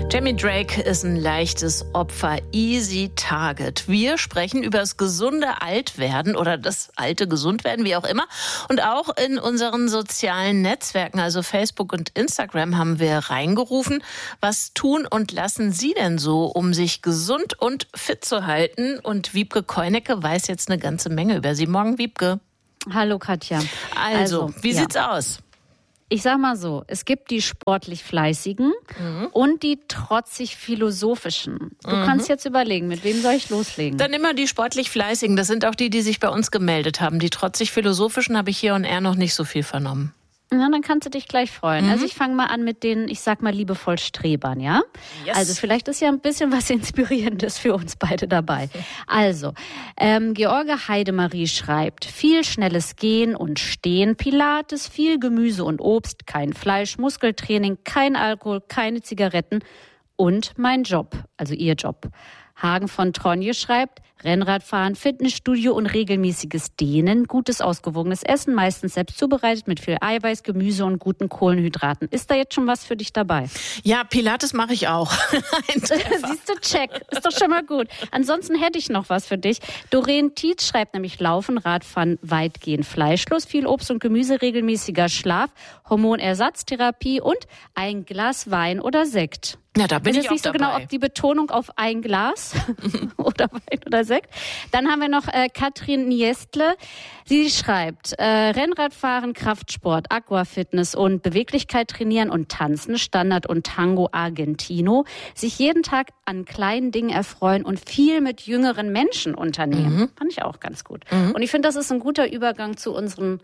Jamie Drake ist ein leichtes Opfer, easy target. Wir sprechen über das gesunde Altwerden oder das alte Gesundwerden, wie auch immer. Und auch in unseren sozialen Netzwerken, also Facebook und Instagram, haben wir reingerufen. Was tun und lassen Sie denn so, um sich gesund und fit zu halten? Und Wiebke Keunecke weiß jetzt eine ganze Menge über Sie. Morgen, Wiebke. Hallo, Katja. Also wie sieht's aus? Ich sag mal so, es gibt die sportlich Fleißigen und die trotzig Philosophischen. Du kannst jetzt überlegen, mit wem soll ich loslegen? Dann immer die sportlich Fleißigen. Das sind auch die, die sich bei uns gemeldet haben. Die trotzig Philosophischen habe ich hier und noch nicht so viel vernommen. Ja, dann kannst du dich gleich freuen. Also ich fange mal an mit den, ich sag mal liebevoll Strebern, ja? Yes. Also vielleicht ist ja ein bisschen was Inspirierendes für uns beide dabei. Also, George Heidemarie schreibt, viel schnelles Gehen und Stehen, Pilates, viel Gemüse und Obst, kein Fleisch, Muskeltraining, kein Alkohol, keine Zigaretten und mein Job, also ihr Job. Hagen von Tronje schreibt, Rennradfahren, Fitnessstudio und regelmäßiges Dehnen, gutes, ausgewogenes Essen, meistens selbst zubereitet mit viel Eiweiß, Gemüse und guten Kohlenhydraten. Ist da jetzt schon was für dich dabei? Ja, Pilates mache ich auch. Siehst du, check. Ist doch schon mal gut. Ansonsten hätte ich noch was für dich. Doreen Tietz schreibt nämlich Laufen, Radfahren, weitgehend fleischlos, viel Obst und Gemüse, regelmäßiger Schlaf, Hormonersatztherapie und ein Glas Wein oder Sekt. Ja, da bin ich auch nicht so dabei. genau, ob die Betonung auf ein Glas oder Wein oder Sekt. Dann haben wir noch Katrin Niestle. Sie schreibt, Rennradfahren, Kraftsport, Aquafitness und Beweglichkeit trainieren und tanzen, Standard und Tango Argentino. Sich jeden Tag an kleinen Dingen erfreuen und viel mit jüngeren Menschen unternehmen. Fand ich auch ganz gut. Und ich finde, das ist ein guter Übergang zu unseren,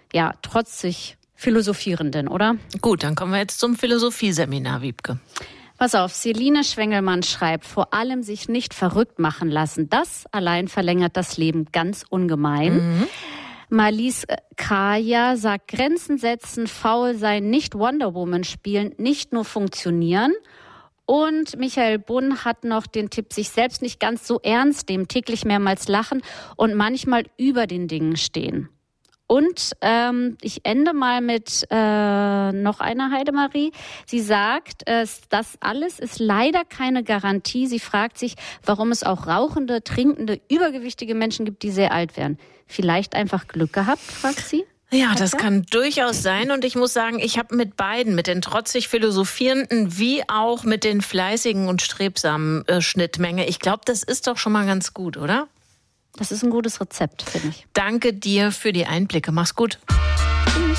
trotzig Philosophierenden, oder? Gut, dann kommen wir jetzt zum Philosophieseminar, Wiebke. Pass auf, Celine Schwengelmann schreibt, vor allem sich nicht verrückt machen lassen. Das allein verlängert das Leben ganz ungemein. Marlies Kaya sagt, Grenzen setzen, faul sein, nicht Wonder Woman spielen, nicht nur funktionieren. Und Michael Bunn hat noch den Tipp, sich selbst nicht ganz so ernst nehmen, täglich mehrmals lachen und manchmal über den Dingen stehen. Und ich ende mal mit noch einer Heidemarie. Sie sagt, das alles ist leider keine Garantie. Sie fragt sich, warum es auch rauchende, trinkende, übergewichtige Menschen gibt, die sehr alt werden. Vielleicht einfach Glück gehabt, fragt sie. Ja, das kann durchaus sein. Und ich muss sagen, ich habe mit beiden, mit den trotzig Philosophierenden wie auch mit den fleißigen und strebsamen Schnittmenge. Ich glaube, das ist doch schon mal ganz gut, oder? Das ist ein gutes Rezept, finde ich. Danke dir für die Einblicke. Mach's gut.